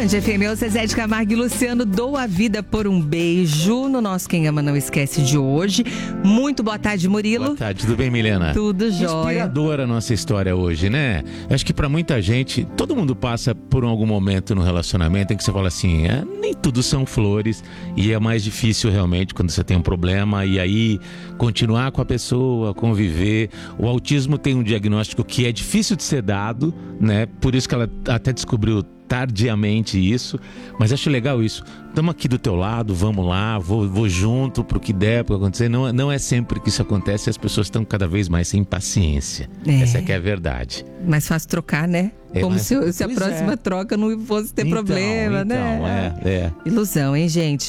Band FM, eu, Zezé de Camargo e Luciano, dou a vida por um beijo no nosso Quem Ama Não Esquece de hoje. Muito boa tarde, Murilo. Boa tarde, tudo bem, Milena? Tudo jóia. Inspiradora a nossa história hoje, né? Acho que pra muita gente, todo mundo passa por algum momento no relacionamento em que você fala assim, nem tudo são flores e é mais difícil realmente quando você tem um problema e aí continuar com a pessoa, conviver. O autismo tem um diagnóstico que é difícil de ser dado, né? Por isso que ela até descobriu tardiamente isso, mas acho legal isso. Estamos aqui do teu lado, vamos lá, vou junto pro que der, pro que acontecer. Não é sempre que isso acontece e as pessoas estão cada vez mais sem paciência. Essa é que é a verdade. Mais fácil trocar, né? Como se a próxima troca não fosse ter problema, né? Ilusão, hein, gente?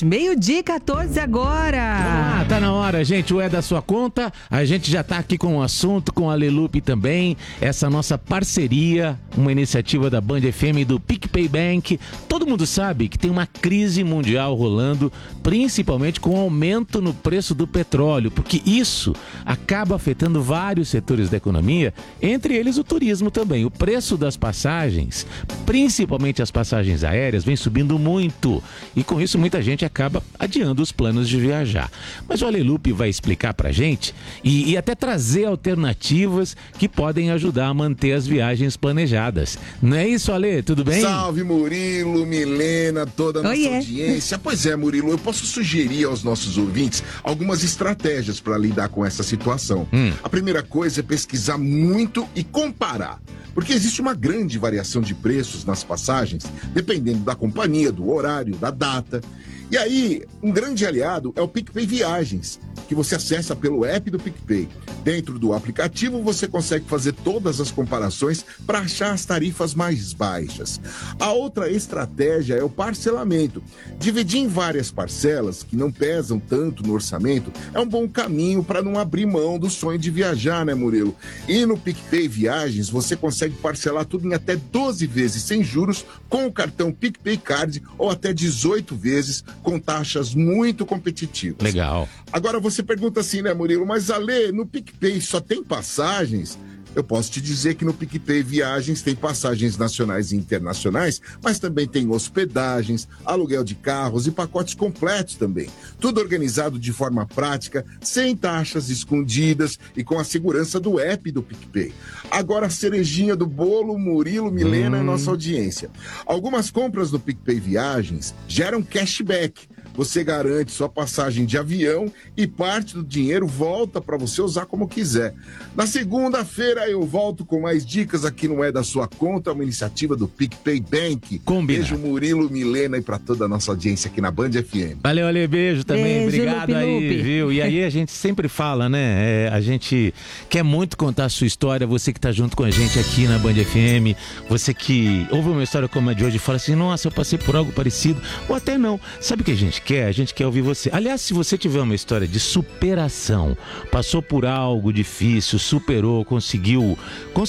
12:14 agora. Tá na hora, gente. O É da Sua Conta. A gente já tá aqui com o assunto, com a Alelupe também. Essa nossa parceria, uma iniciativa da Band FM e do PicPay Bank. Todo mundo sabe que tem uma crise mundial rolando, principalmente com o aumento no preço do petróleo, porque isso acaba afetando vários setores da economia, entre eles o turismo também. O preço das passagens, principalmente as passagens aéreas, vem subindo muito e com isso muita gente acaba adiando os planos de viajar. Mas o Alelupe vai explicar pra gente e até trazer alternativas que podem ajudar a manter as viagens planejadas. Não é isso, Ale? Tudo bem? Salve, Murilo, Milena, toda a nossa audiência. Pois é, Murilo, eu posso sugerir aos nossos ouvintes algumas estratégias para lidar com essa situação. A primeira coisa é pesquisar muito e comparar, porque existe uma grande variação de preços nas passagens, dependendo da companhia, do horário, da data. E aí, um grande aliado é o PicPay Viagens, que você acessa pelo app do PicPay. Dentro do aplicativo, você consegue fazer todas as comparações para achar as tarifas mais baixas. A outra estratégia é o parcelamento. Dividir em várias parcelas, que não pesam tanto no orçamento, é um bom caminho para não abrir mão do sonho de viajar, né, Murilo? E no PicPay Viagens, você consegue parcelar tudo em até 12 vezes sem juros com o cartão PicPay Card ou até 18 vezes com taxas muito competitivas. Legal. Agora você pergunta assim, né, Murilo? Mas, Ale, no PicPay só tem passagens? Eu posso te dizer que no PicPay Viagens tem passagens nacionais e internacionais, mas também tem hospedagens, aluguel de carros e pacotes completos também. Tudo organizado de forma prática, sem taxas escondidas e com a segurança do app do PicPay. Agora a cerejinha do bolo, Murilo, Milena e nossa audiência. Algumas compras no PicPay Viagens geram cashback. Você garante sua passagem de avião e parte do dinheiro volta para você usar como quiser. Na segunda-feira eu volto com mais dicas aqui no É da Sua Conta, uma iniciativa do PicPay Bank. Combina. Beijo, Murilo, Milena e para toda a nossa audiência aqui na Band FM. Valeu, Ale, beijo também. Beijo, obrigado Lupe, aí, Lupe. viu? E aí a gente sempre fala, né? A gente quer muito contar a sua história, você que tá junto com a gente aqui na Band FM, você que ouve uma história como a de hoje e fala assim, nossa, eu passei por algo parecido, ou até não. Sabe o que a gente quer? A gente quer ouvir você. Aliás, se você tiver uma história de superação, passou por algo difícil, superou, conseguiu,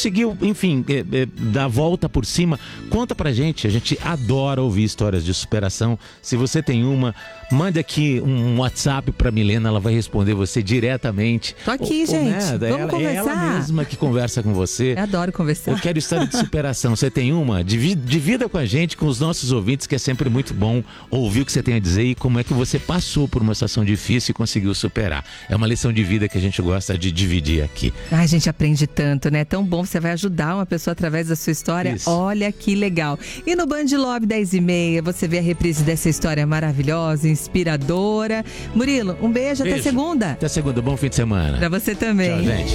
enfim, dar a volta por cima, conta pra gente. A gente adora ouvir histórias de superação. Se você tem uma, mande aqui um WhatsApp pra Milena, ela vai responder você diretamente. Tô aqui, gente. Vamos conversar. É ela mesma que conversa com você. Eu adoro conversar. Eu quero história de superação. Você tem uma? Divida com a gente, com os nossos ouvintes, que é sempre muito bom ouvir o que você tem a dizer e como é que você passou por uma situação difícil e conseguiu superar. É uma lição de vida que a gente gosta de dividir aqui. A gente aprende tanto, né? Tão bom, você vai ajudar uma pessoa através da sua história. Isso. Olha que legal. E no Band Love 10h30, você vê a reprise dessa história maravilhosa, inspiradora. Murilo, um beijo. Até segunda. Até segunda, bom fim de semana. Pra você também. Tchau, gente.